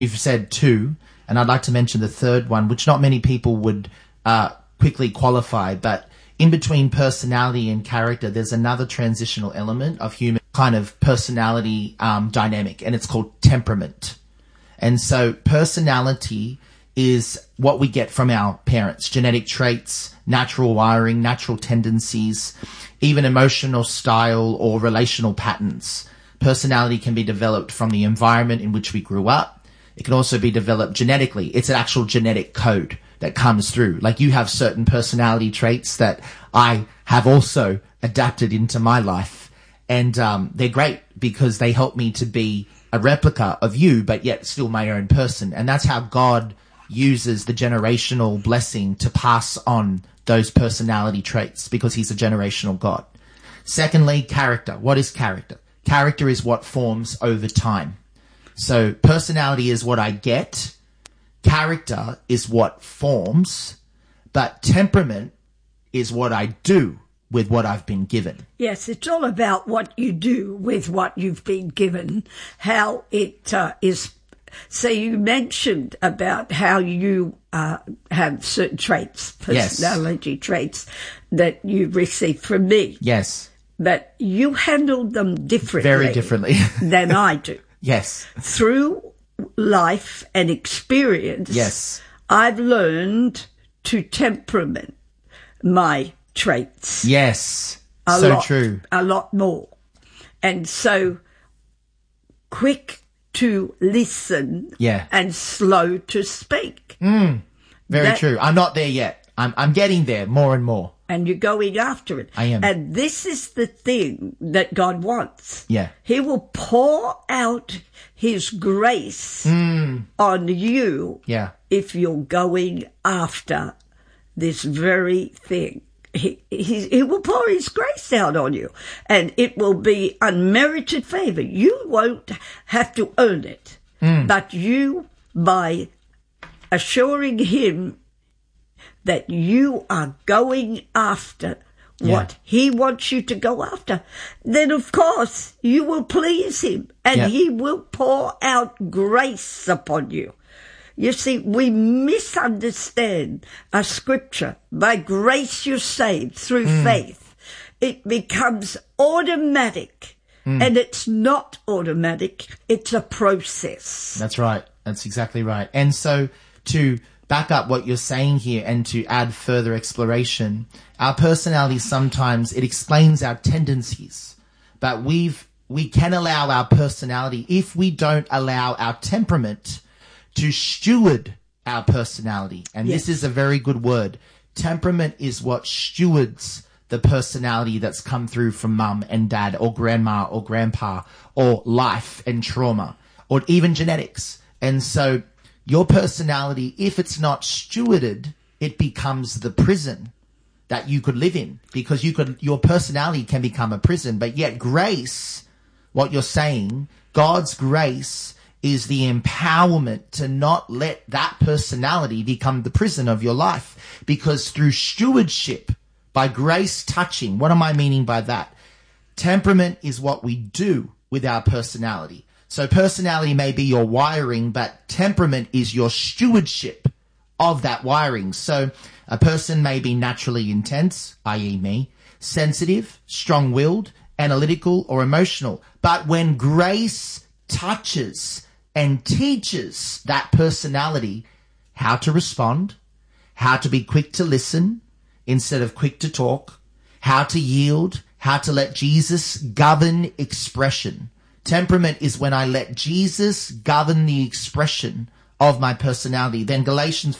You've said two, and I'd like to mention the third one, which not many people would quickly qualify, but in between personality and character, there's another transitional element of human kind of personality dynamic, and it's called temperament. And so personality is what we get from our parents, genetic traits, natural wiring, natural tendencies, even emotional style or relational patterns. Personality can be developed from the environment in which we grew up. It can also be developed genetically. It's an actual genetic code that comes through. Like you have certain personality traits that I have also adapted into my life. And they're great because they help me to be a replica of you, but yet still my own person. And that's how God uses the generational blessing to pass on those personality traits, because he's a generational God. Secondly, character. What is character? Character is what forms over time. So personality is what I get. Character is what forms. But temperament is what I do with what I've been given. Yes, it's all about what you do with what you've been given, how it is. So you mentioned about how you have certain traits, personality traits that you received from me. Yes. But you handled them differently. Very differently. than I do. Yes. Through life and experience, yes, I've learned to temperament my traits. Yes. True. A lot more. And so quick to listen and slow to speak. Very true. I'm not there yet. I'm getting there more and more. And you're going after it. I am. And this is the thing that God wants. Yeah. He will pour out his grace on you if you're going after this very thing. He will pour his grace out on you, and it will be unmerited favor. You won't have to earn it, but you, by assuring him that you are going after what he wants you to go after, then of course you will please him, and he will pour out grace upon you. You see, we misunderstand a scripture. By grace you're saved through faith. It becomes automatic, and it's not automatic. It's a process. That's right. That's exactly right. And so to back up what you're saying here and to add further exploration, our personality sometimes, it explains our tendencies, but we can allow our personality, if we don't allow our temperament to steward our personality. And this is a very good word. Temperament is what stewards the personality that's come through from mum and dad or grandma or grandpa or life and trauma or even genetics. And so your personality, if it's not stewarded, it becomes the prison that you could live in, because your personality can become a prison. But yet grace, what you're saying, God's grace is the empowerment to not let that personality become the prison of your life. Because through stewardship, by grace touching, what am I meaning by that? Temperament is what we do with our personality. So personality may be your wiring, but temperament is your stewardship of that wiring. So a person may be naturally intense, i.e. me, sensitive, strong-willed, analytical, or emotional. But when grace touches and teaches that personality how to respond, how to be quick to listen instead of quick to talk, how to yield, how to let Jesus govern expression. Temperament is when I let Jesus govern the expression of my personality. Then Galatians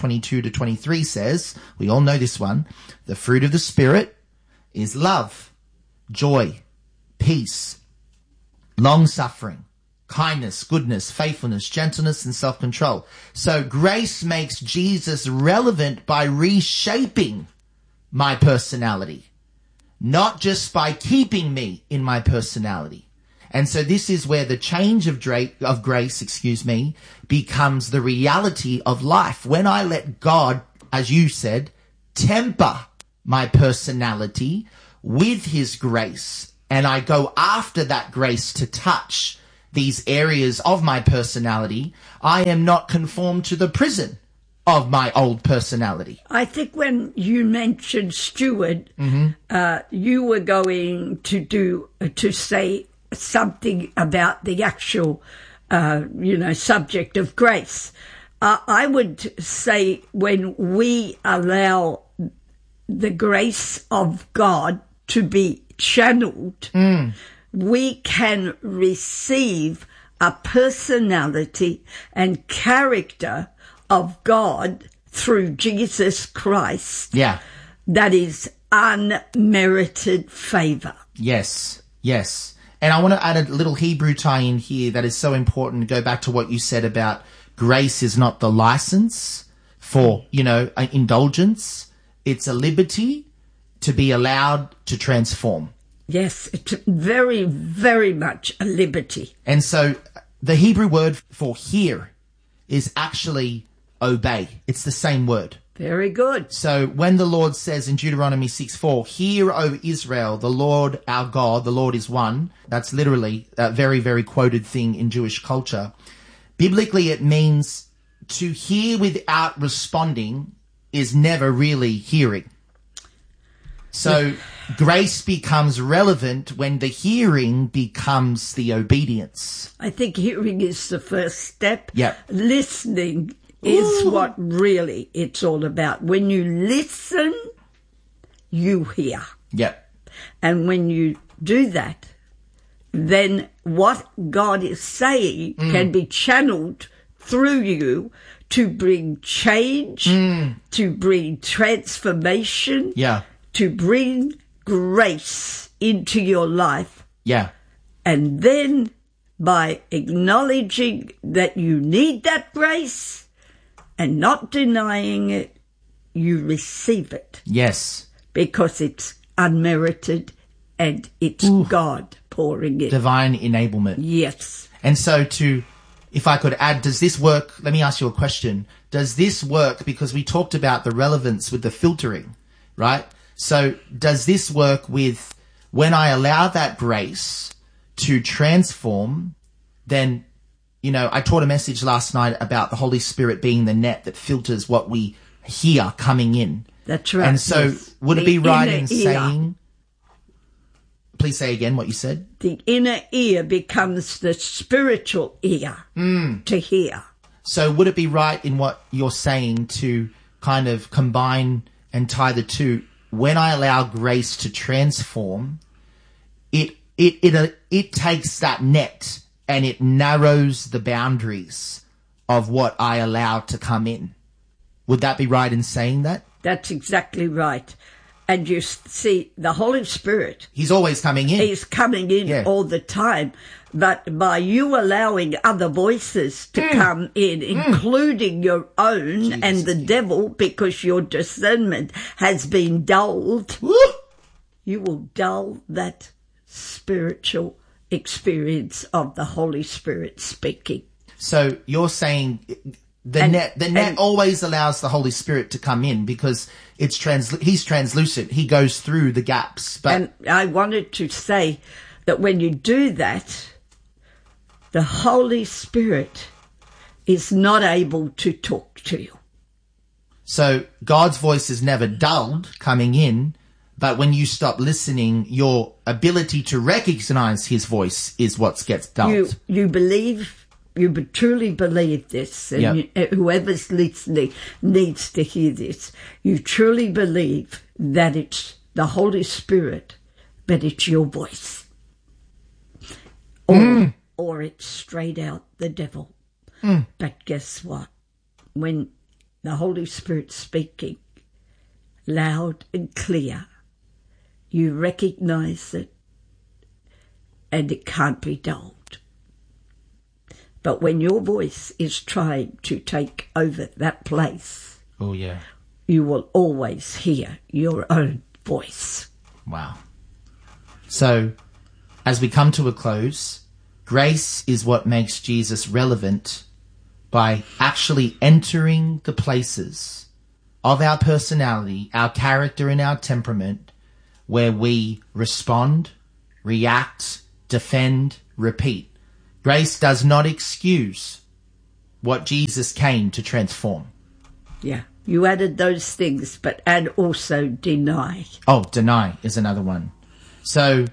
5:22-23 says, we all know this one, the fruit of the Spirit is love, joy, peace, long-suffering, kindness, goodness, faithfulness, gentleness, and self-control. So grace makes Jesus relevant by reshaping my personality, not just by keeping me in my personality. And so this is where the change of grace, becomes the reality of life. When I let God, as you said, temper my personality with his grace, and I go after that grace to touch these areas of my personality, I am not conformed to the prison of my old personality. I think when you mentioned steward, you were going to say something about the actual, subject of grace. I would say when we allow the grace of God to be channeled, we can receive a personality and character of God through Jesus Christ. Yeah. That is unmerited favor. Yes, yes. And I want to add a little Hebrew tie-in here that is so important. Go back to what you said about grace is not the license for, indulgence. It's a liberty to be allowed to transform. Yes, it's very, very much a liberty. And so the Hebrew word for hear is actually obey. It's the same word. Very good. So when the Lord says in Deuteronomy 6:4, "Hear, O Israel, the Lord our God, the Lord is one," that's literally a very, very quoted thing in Jewish culture. Biblically, it means to hear without responding is never really hearing. So grace becomes relevant when the hearing becomes the obedience. I think hearing is the first step. Yep. Listening is what really it's all about. When you listen, you hear. Yep. And when you do that, then what God is saying can be channeled through you to bring change, to bring transformation, to bring grace into your life. Yeah. And then by acknowledging that you need that grace and not denying it, you receive it. Yes. Because it's unmerited and it's God pouring it. Divine enablement. Yes. And so if I could add, does this work? Let me ask you a question. Does this work? Because we talked about the relevance with the filtering, right? So does this work with when I allow that grace to transform, then, I taught a message last night about the Holy Spirit being the net that filters what we hear coming in. That's right. And so would it be right in saying, please say again what you said? The inner ear becomes the spiritual ear to hear. So would it be right in what you're saying to kind of combine and tie the two? When I allow grace to transform, it takes that net and it narrows the boundaries of what I allow to come in. Would that be right in saying that? That's exactly right. And you see, the Holy Spirit, He's always coming in. He's coming in all the time. But by you allowing other voices to come in, including your own and the devil, because your discernment has been dulled, you will dull that spiritual experience of the Holy Spirit speaking. So you're saying the net always allows the Holy Spirit to come in because he's translucent. He goes through the gaps. And I wanted to say that when you do that, the Holy Spirit is not able to talk to you. So God's voice is never dulled coming in, but when you stop listening, your ability to recognize His voice is what gets dulled. You truly believe this, and whoever's listening needs to hear this. You truly believe that it's the Holy Spirit, but it's your voice. Or it's straight out the devil. But guess what? When the Holy Spirit's speaking loud and clear, you recognize it, and it can't be dulled. But when your voice is trying to take over that place, you will always hear your own voice. Wow. So, as we come to a close, grace is what makes Jesus relevant by actually entering the places of our personality, our character and our temperament, where we respond, react, defend, repeat. Grace does not excuse what Jesus came to transform. Yeah. You added those things, but add also deny. Oh, deny is another one. So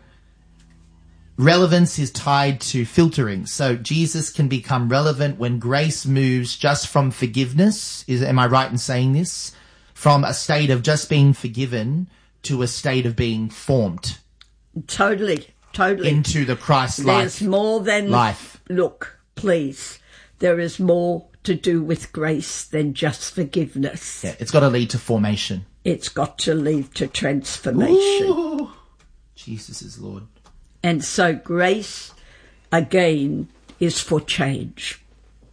relevance is tied to filtering. So Jesus can become relevant when grace moves just from forgiveness. Am I right in saying this? From a state of just being forgiven to a state of being formed. Totally. Into the Christ life. There's more than life. Look, please. There is more to do with grace than just forgiveness. Yeah, it's got to lead to formation. It's got to lead to transformation. Ooh, Jesus is Lord. And so grace, again, is for change.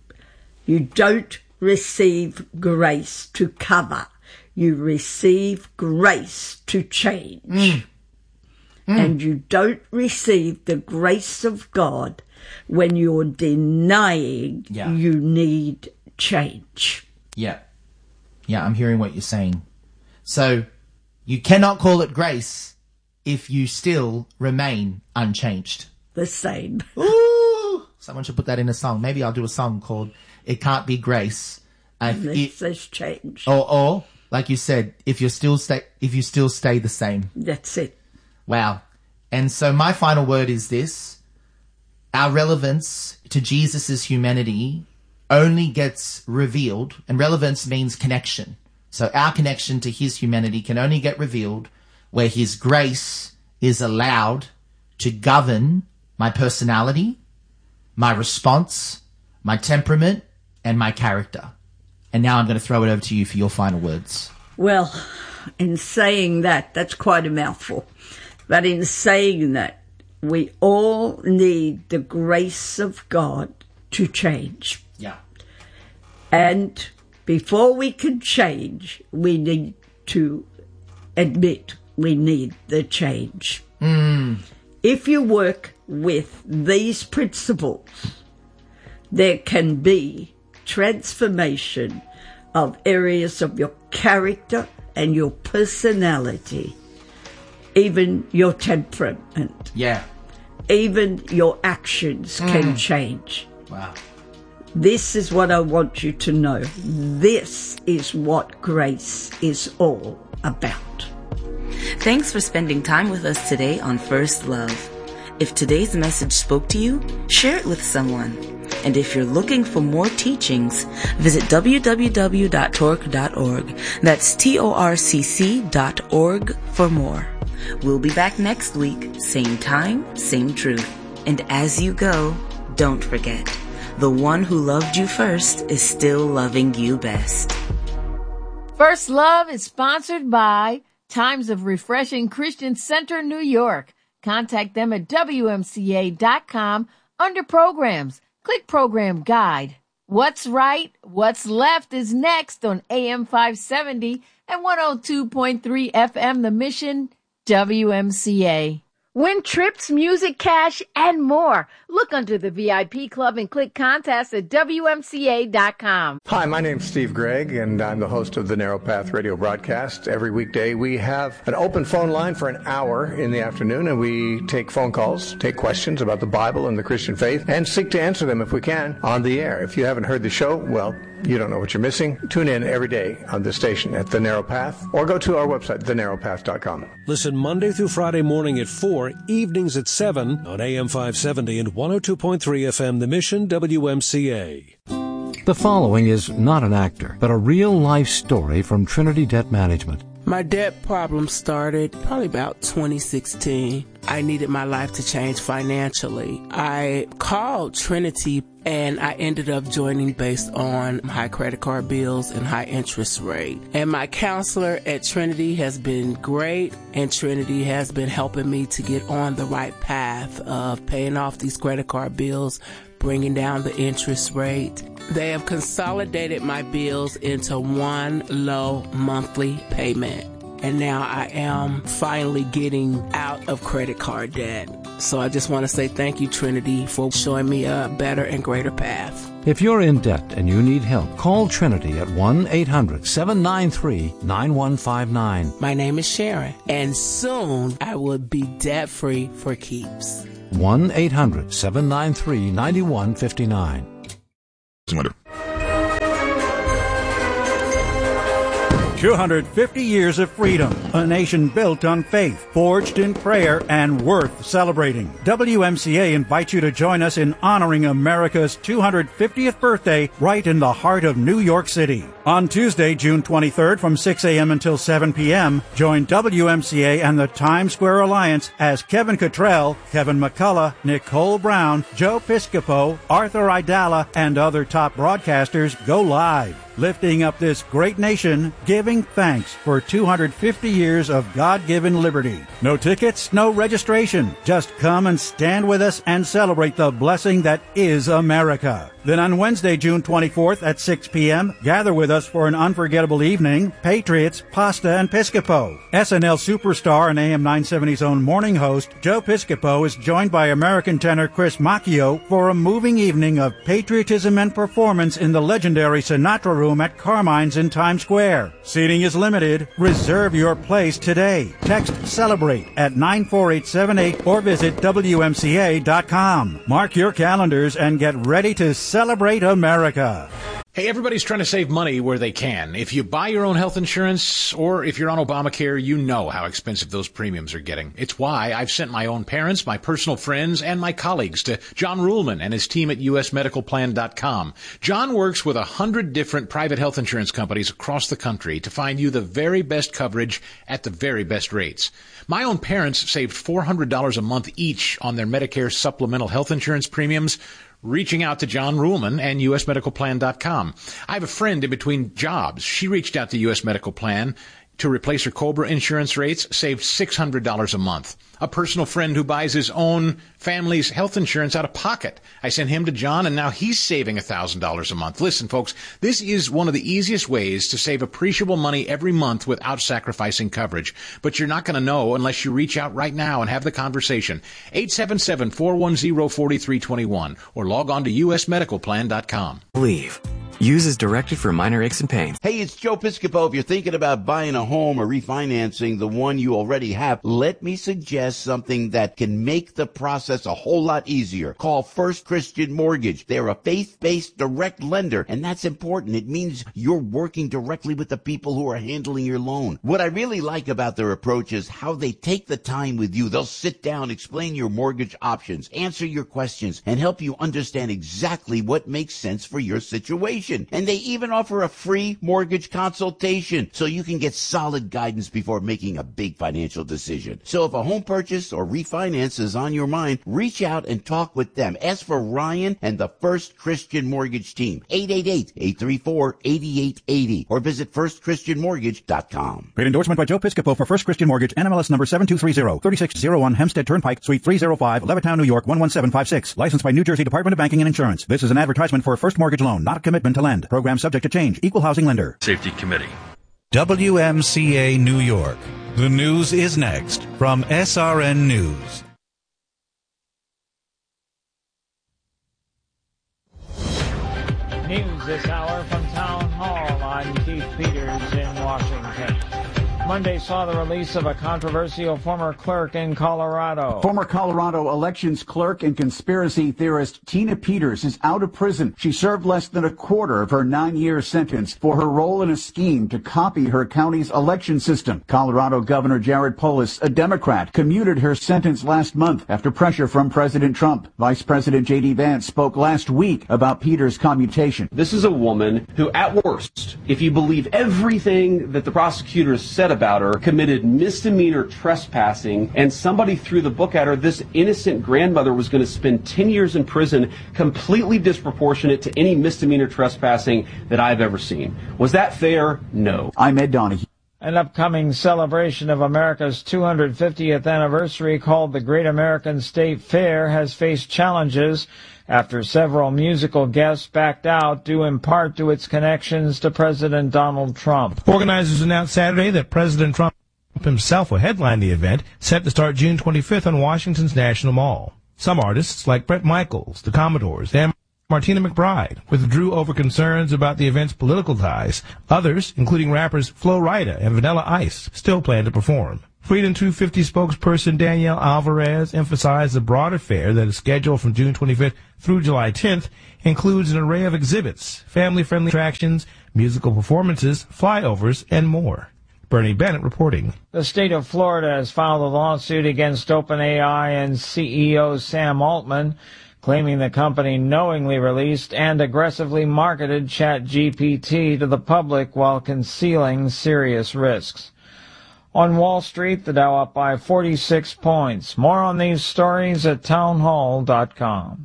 You don't receive grace to cover. You receive grace to change. And you don't receive the grace of God when you're denying you need change. Yeah. Yeah, I'm hearing what you're saying. So you cannot call it grace if you still remain unchanged. The same. Ooh! Someone should put that in a song. Maybe I'll do a song called It Can't Be Grace. Unless there's change. Or, like you said, if you still stay the same. That's it. Wow. And so my final word is this. Our relevance to Jesus' humanity only gets revealed, and relevance means connection. So our connection to his humanity can only get revealed where his grace is allowed to govern my personality, my response, my temperament, and my character. And now I'm going to throw it over to you for your final words. Well, in saying that, that's quite a mouthful. But in saying that, we all need the grace of God to change. Yeah. And before we can change, we need to admit we need the change. If you work with these principles, there can be transformation of areas of your character and your personality. Even your temperament. Yeah. Even your actions can change. Wow. This is what I want you to know. This is what grace is all about. Thanks for spending time with us today on First Love. If today's message spoke to you, share it with someone. And if you're looking for more teachings, visit www.torc.org. That's TORCC.org for more. We'll be back next week, same time, same truth. And as you go, don't forget, the one who loved you first is still loving you best. First Love is sponsored by Times of Refreshing Christian Center, New York. Contact them at WMCA.com under Programs. Click Program Guide. What's Right, What's Left is next on AM 570 and 102.3 FM, The Mission, WMCA. Win trips, music, cash, and more. Look under the VIP Club and click Contest at WMCA.com. Hi, my name's Steve Gregg, and I'm the host of the Narrow Path radio broadcast. Every weekday, we have an open phone line for an hour in the afternoon, and we take phone calls, take questions about the Bible and the Christian faith, and seek to answer them if we can on the air. If you haven't heard the show, well, you don't know what you're missing. Tune in every day on this station at The Narrow Path, or go to our website, thenarrowpath.com. Listen Monday through Friday morning at 4, evenings at 7 on AM 570 and 102.3 FM, The Mission, WMCA. The following is not an actor, but a real-life story from Trinity Debt Management. My debt problem started probably about 2016. I needed my life to change financially. I called Trinity and I ended up joining based on high credit card bills and high interest rate. And my counselor at Trinity has been great, and Trinity has been helping me to get on the right path of paying off these credit card bills, bringing down the interest rate. They have consolidated my bills into one low monthly payment. And now I am finally getting out of credit card debt. So I just want to say thank you, Trinity, for showing me a better and greater path. If you're in debt and you need help, call Trinity at 1-800-793-9159. My name is Sharon, and soon I will be debt-free for keeps. 1-800-793-9159. 250 years of freedom, a nation built on faith, forged in prayer, and worth celebrating. WMCA invites you to join us in honoring America's 250th birthday right in the heart of New York City. On Tuesday, June 23rd from 6 a.m. until 7 p.m., join WMCA and the Times Square Alliance as Kevin Cottrell, Kevin McCullough, Nicole Brown, Joe Piscopo, Arthur Idala, and other top broadcasters go live, lifting up this great nation, giving thanks for 250 years of God-given liberty. No tickets, no registration. Just come and stand with us and celebrate the blessing that is America. Then on Wednesday, June 24th at 6 p.m., gather with us for an unforgettable evening, Patriots, Pasta, and Piscopo. SNL superstar and AM 970's own morning host, Joe Piscopo, is joined by American tenor Chris Macchio for a moving evening of patriotism and performance in the legendary Sinatra Room at Carmine's in Times Square. Seating is limited. Reserve your place today. Text CELEBRATE at 94878 or visit WMCA.com. Mark your calendars and get ready to celebrate America. Hey, everybody's trying to save money where they can. If you buy your own health insurance or if you're on Obamacare, you know how expensive those premiums are getting. It's why I've sent my own parents, my personal friends, and my colleagues to John Ruhlman and his team at usmedicalplan.com. John works with 100 different private health insurance companies across the country to find you the very best coverage at the very best rates. My own parents saved $400 a month each on their Medicare supplemental health insurance premiums, reaching out to John Ruhlman and usmedicalplan.com. I have a friend in between jobs. She reached out to US Medical Plan to replace her COBRA insurance rates, saved $600 a month. A personal friend who buys his own family's health insurance out of pocket. I sent him to John, and now he's saving $1,000 a month. Listen, folks, this is one of the easiest ways to save appreciable money every month without sacrificing coverage. But you're not going to know unless you reach out right now and have the conversation. 877-410-4321 or log on to usmedicalplan.com. Leave. Use as directed for minor aches and pains. Hey, it's Joe Piscopo. If you're thinking about buying a home or refinancing the one you already have, let me suggest something that can make the process a whole lot easier. Call First Christian Mortgage. They're a faith-based direct lender, and that's important. It means you're working directly with the people who are handling your loan. What I really like about their approach is how they take the time with you. They'll sit down, explain your mortgage options, answer your questions, and help you understand exactly what makes sense for your situation. And they even offer a free mortgage consultation so you can get solid guidance before making a big financial decision. So if a home purchase or refinance is on your mind, reach out and talk with them. Ask for Ryan and the First Christian Mortgage team, 888-834-8880, or visit firstchristianmortgage.com. Paid endorsement by Joe Piscopo for First Christian Mortgage, NMLS number 7230, 3601 Hempstead Turnpike, Suite 305, Levittown, New York, 11756. Licensed by New Jersey Department of Banking and Insurance. This is an advertisement for a first mortgage loan, not a commitment to lend. Program subject to change. Equal housing lender. Safety Committee. WMCA New York. The news is next from SRN News. News this hour from Town Hall. I'm Keith Peters in Washington. Monday saw the release of a controversial former clerk in Colorado. Former Colorado elections clerk and conspiracy theorist Tina Peters is out of prison. She served less than a quarter of her 9-year sentence for her role in a scheme to copy her county's election system. Colorado Governor Jared Polis, a Democrat, commuted her sentence last month after pressure from President Trump. Vice President J.D. Vance spoke last week about Peters' commutation. This is a woman who, at worst, if you believe everything that the prosecutors said about her, committed misdemeanor trespassing, and somebody threw the book at her. This innocent grandmother was going to spend 10 years in prison, completely disproportionate to any misdemeanor trespassing that I've ever seen. Was that fair? No. I'm Ed Donahue. An upcoming celebration of America's 250th anniversary called the Great American State Fair has faced challenges after several musical guests backed out due in part to its connections to President Donald Trump. Organizers announced Saturday that President Trump himself will headline the event set to start June 25th on Washington's National Mall. Some artists like Bret Michaels, the Commodores, and Martina McBride withdrew over concerns about the event's political ties. Others, including rappers Flo Rida and Vanilla Ice, still plan to perform. Freedom 250 spokesperson Danielle Alvarez emphasized the broader fair that is scheduled from June 25th through July 10th includes an array of exhibits, family-friendly attractions, musical performances, flyovers, and more. Bernie Bennett reporting. The state of Florida has filed a lawsuit against OpenAI and CEO Sam Altman, claiming the company knowingly released and aggressively marketed ChatGPT to the public while concealing serious risks. On Wall Street, the Dow up by 46 points. More on these stories at townhall.com.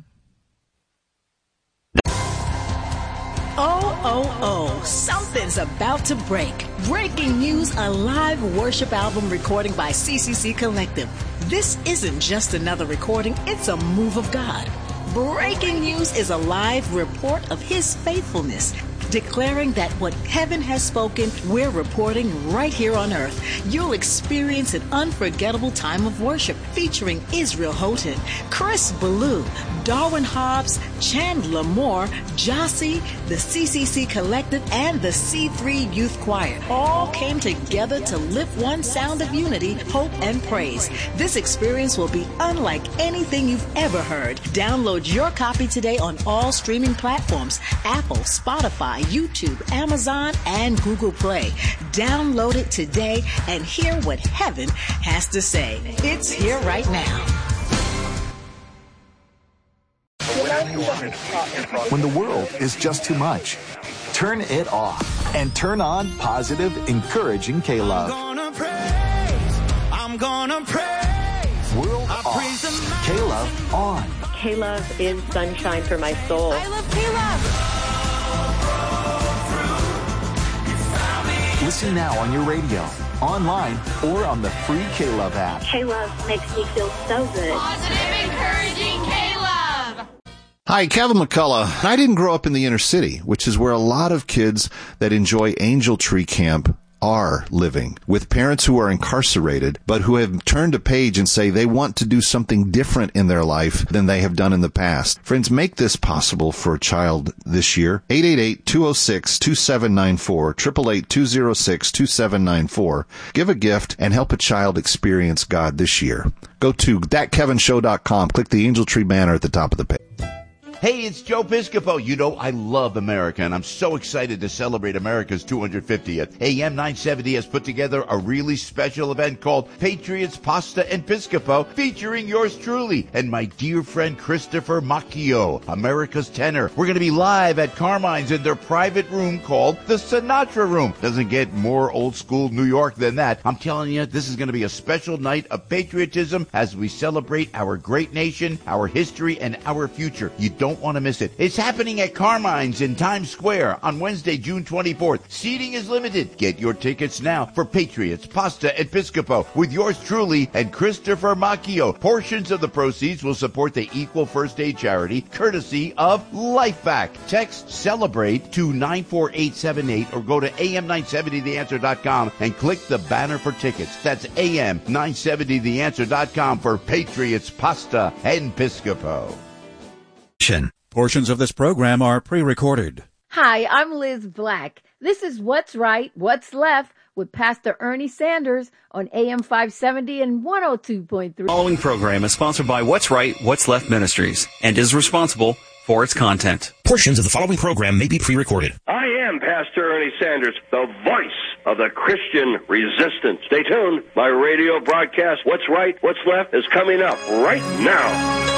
Oh, something's about to break. Breaking news, a live worship album recording by CCC Collective. This isn't just another recording, it's a move of God. Breaking news is a live report of His faithfulness, declaring that what heaven has spoken, we're reporting right here on earth. You'll experience an unforgettable time of worship featuring Israel Houghton, Chris Ballou, Darwin Hobbs, Chandler Moore, Jossie, the CCC Collective, and the C3 Youth Choir all came together to lift one sound of unity, hope, and praise. This experience will be unlike anything you've ever heard. Download your copy today on all streaming platforms: Apple, Spotify, YouTube, Amazon, and Google Play. Download it today and hear what heaven has to say. It's here right now. When the world is just too much, turn it off and turn on positive, encouraging K-Love. I'm gonna praise. World off. K-Love on. K-Love is sunshine for my soul. I love K-Love. Listen now on your radio, online, or on the free K-Love app. K-Love makes me feel so good. Positive, encouraging K-Love. Hi, Kevin McCullough. I didn't grow up in the inner city, which is where a lot of kids that enjoy Angel Tree Camp are living, with parents who are incarcerated, but who have turned a page and say they want to do something different in their life than they have done in the past. Friends, make this possible for a child this year. 888-206-2794, 888-206-2794. Give a gift and help a child experience God this year. Go to thatkevinshow.com. Click the Angel Tree banner at the top of the page. Hey, it's Joe Piscopo. You know, I love America, and I'm so excited to celebrate America's 250th. AM 970 has put together a really special event called Patriots, Pasta, and Piscopo, featuring yours truly and my dear friend Christopher Macchio, America's tenor. We're going to be live at Carmine's in their private room called the Sinatra Room. Doesn't get more old-school New York than that. I'm telling you, this is going to be a special night of patriotism as we celebrate our great nation, our history, and our future. You don't want to miss it. It's happening at Carmine's in Times Square on Wednesday, June 24th. Seating is limited. Get your tickets now for Patriots, Pasta, and Piscopo with yours truly and Christopher Macchio. Portions of the proceeds will support the Equal First Aid charity, courtesy of LifeVac. Text CELEBRATE to 94878 or go to am970theanswer.com and click the banner for tickets. That's am970theanswer.com for Patriots, Pasta, and Piscopo. Portions of this program are pre-recorded. Hi, I'm Liz Black. This is What's Right, What's Left with Pastor Ernie Sanders on AM 570 and 102.3. The following program is sponsored by What's Right, What's Left Ministries and is responsible for its content. Portions of the following program may be pre-recorded. I am Pastor Ernie Sanders, the voice of the Christian resistance. Stay tuned. My radio broadcast, What's Right, What's Left, is coming up right now.